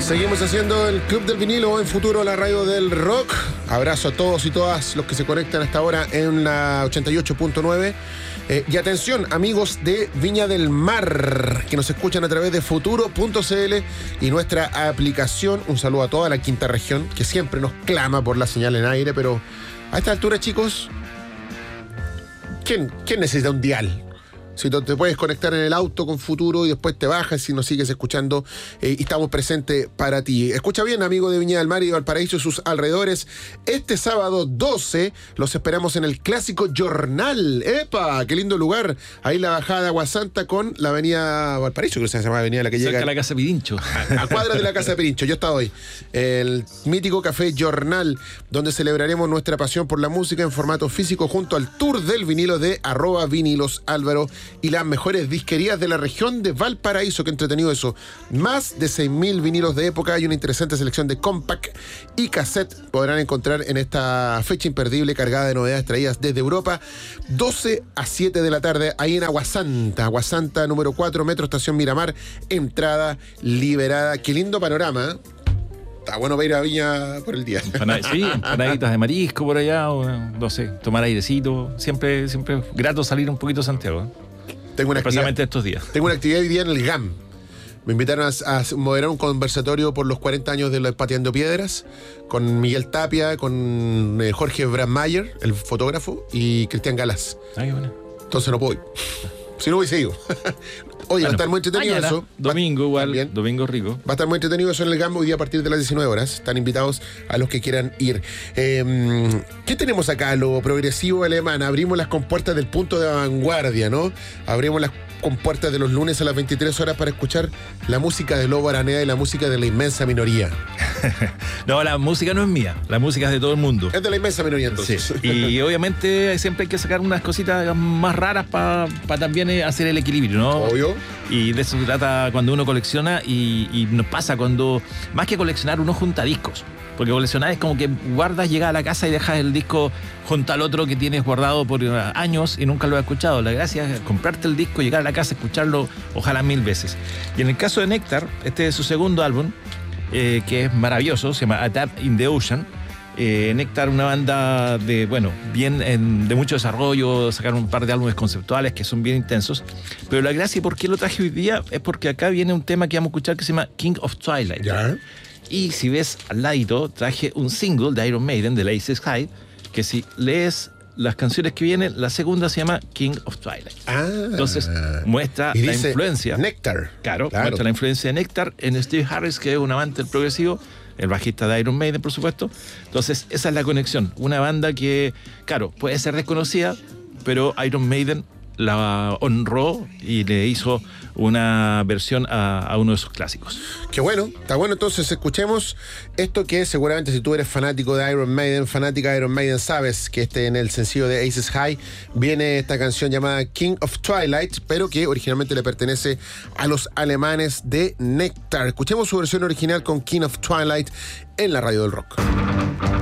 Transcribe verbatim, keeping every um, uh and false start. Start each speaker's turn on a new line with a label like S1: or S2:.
S1: Seguimos haciendo el Club del Vinilo en Futuro, la radio del rock. Abrazo a todos y todas los que se conectan hasta ahora en la ochenta y ocho punto nueve. Eh, y atención, amigos de Viña del Mar, que nos escuchan a través de futuro punto c l y nuestra aplicación. Un saludo a toda la quinta región, que siempre nos clama por la señal en aire, pero a esta altura, chicos, ¿quién, quién necesita un dial? Si te puedes conectar en el auto con Futuro y después te bajas y nos sigues escuchando, eh, y estamos presentes para ti. Escucha bien, amigo de Viña del Mar y Valparaíso y sus alrededores. Este sábado doce los esperamos en el Clásico Jornal. ¡Epa! ¡Qué lindo lugar! Ahí la bajada de Agua Santa con la avenida Valparaíso, que se llama avenida la que
S2: cerca
S1: llega
S2: de la Casa Pirincho.
S1: A, a cuadras de la Casa Pirincho. Yo estaba hoy. El mítico Café Jornal, donde celebraremos nuestra pasión por la música en formato físico junto al Tour del Vinilo de arroba vinilos Álvaro y las mejores disquerías de la región de Valparaíso. Qué entretenido eso. Más de seis mil vinilos de época y una interesante selección de compact y cassette podrán encontrar en esta fecha imperdible cargada de novedades traídas desde Europa. doce a siete de la tarde, ahí en Aguasanta. Aguasanta, número cuatro, Metro Estación Miramar. Entrada liberada. Qué lindo panorama, ¿eh? Está bueno para ir a Viña por el día.
S2: Empanad- sí, empanaditas de marisco por allá, o no sé, tomar airecito. Siempre, siempre es grato salir un poquito de Santiago, ¿eh?
S1: Tengo una
S2: Especialmente
S1: actividad,
S2: estos días.
S1: tengo una actividad hoy día en el G A M. Me invitaron a, a moderar un conversatorio por los cuarenta años de los Pateando Piedras con Miguel Tapia, con eh, Jorge Brandmayer, el fotógrafo, y Cristian Galás.
S2: Ay, bueno.
S1: Entonces no puedo ir. Si no voy, sigo. Oye, va a estar muy entretenido
S2: Mañana,
S1: eso.
S2: domingo igual,
S1: También.
S2: domingo rico.
S1: Va a estar muy entretenido eso en el G A M hoy día a partir de las diecinueve horas. Están invitados a los que quieran ir. Eh, ¿Qué tenemos acá? Lo progresivo alemán. Abrimos las compuertas del punto de vanguardia, ¿no? Abrimos las compuertas de los lunes a las veintitrés horas para escuchar la música de Lobo Araneda y la música de la inmensa minoría.
S2: No, la música no es mía, la música es de todo el mundo.
S1: Es de la inmensa minoría,
S2: Sí.
S1: entonces.
S2: Y obviamente siempre hay que sacar unas cositas más raras para pa también eh, hacer el equilibrio, ¿no?
S1: Obvio.
S2: Y de eso se trata cuando uno colecciona y, y nos pasa cuando, más que coleccionar, uno junta discos. Porque coleccionar es como que guardas, llegas a la casa y dejas el disco junto al otro que tienes guardado por años y nunca lo has escuchado. La gracia es comprarte el disco, llegar a la casa, escucharlo ojalá mil veces. Y en el caso de Néctar, este es su segundo álbum, eh, que es maravilloso, se llama A Tap in the Ocean. Eh, Néctar, una banda de, bueno, bien en, de mucho desarrollo, sacaron un par de álbumes conceptuales que son bien intensos. Pero la gracia y por qué lo traje hoy día es porque acá viene un tema que vamos a escuchar que se llama King of Twilight.
S1: Ya.
S2: Y si ves al ladito, traje un single de Iron Maiden, de Aces High, que si lees las canciones que vienen, la segunda se llama King of Twilight.
S1: Ah.
S2: Entonces muestra
S1: Y
S2: la
S1: dice
S2: influencia.
S1: Néctar.
S2: Claro,
S1: Claro.
S2: muestra la influencia de Néctar en Steve Harris, que es un amante del progresivo, el bajista de Iron Maiden, por supuesto. Entonces, esa es la conexión. Una banda que, claro, puede ser desconocida, pero Iron Maiden la honró y le hizo una versión a, a uno de sus clásicos.
S1: Qué bueno, está bueno. Entonces escuchemos esto que seguramente si tú eres fanático de Iron Maiden, fanática de Iron Maiden, sabes que este en el sencillo de Aces High viene esta canción llamada King of Twilight, pero que originalmente le pertenece a los alemanes de Néctar. Escuchemos su versión original con King of Twilight en la radio del rock.